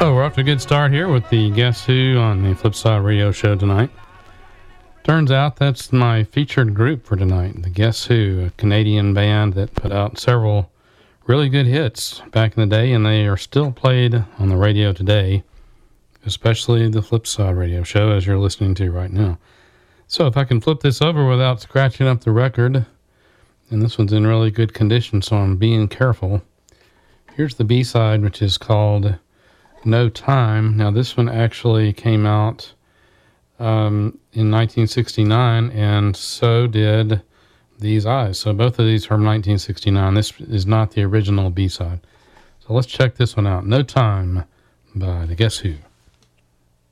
So we're off to a good start here with the Guess Who on the Flipside Radio Show tonight. Turns out that's my featured group for tonight, the Guess Who, a Canadian band that put out several really good hits back in the day, and they are still played on the radio today, especially the Flipside Radio Show, as you're listening to right now. So if I can flip this over without scratching up the record, and this one's in really good condition, so I'm being careful. Here's the B-side, which is called No Time. Now, this one actually came out in 1969, and so did These Eyes. So both of these are from 1969. This is not the original B-side. So let's check this one out. No Time by the Guess Who.